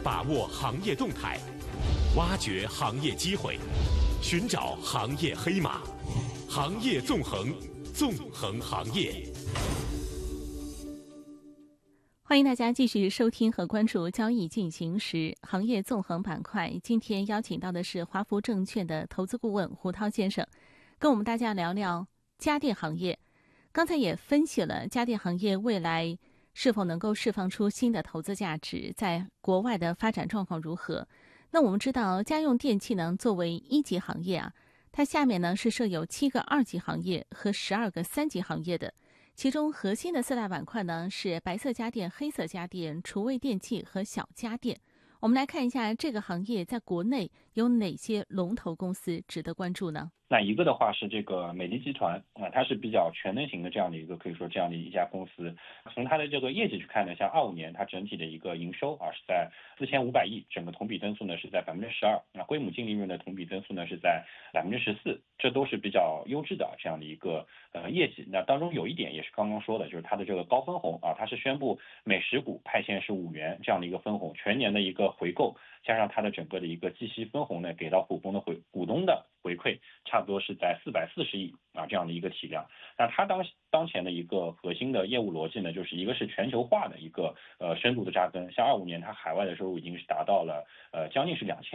把握行业动态，挖掘行业机会，寻找行业黑马，行业纵横，纵横行业。 欢迎大家继续收听和关注交易进行时行业纵横板块。今天邀请到的是华福证券的投资顾问胡涛先生，跟我们大家聊聊家电行业。刚才也分析了家电行业未来是否能够释放出新的投资价值，在国外的发展状况如何。那我们知道家用电器呢，作为一级行业它下面呢是设有7个2级行业和12个3级行业的，其中核心的4大板块呢是白色家电、黑色家电、厨卫电器和小家电。我们来看一下这个行业在国内有哪些龙头公司值得关注呢？ 那一个的话是这个美的集团它是比较全能型的这样的一个，可以说这样的一家公司。从它的这个业绩去看呢，像25年它整体的一个营收是在4500亿，整个同比增速呢是在12%，那归母净利润的同比增速呢是在14%，这都是比较优质的这样的一个业绩。那当中有一点也是刚刚说的，就是它的这个高分红它是宣布每10股派现是5元这样的一个分红，全年的一个回购，加上它的整个的一个计息分红呢，给到股东的回馈差不多是在440亿这样的一个体量。那它当前的一个核心的业务逻辑呢，就是一个是全球化的一个深度的扎根，像25年它海外的收入已经是达到了将近是2000